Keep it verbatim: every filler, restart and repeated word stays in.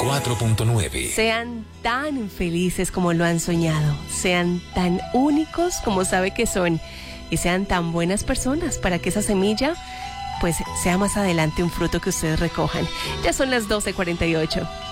cuatro punto nueve. Sean tan felices como lo han soñado, sean tan únicos como sabe que son y sean tan buenas personas para que esa semilla pues sea más adelante un fruto que ustedes recojan. Ya son las doce cuarenta y ocho.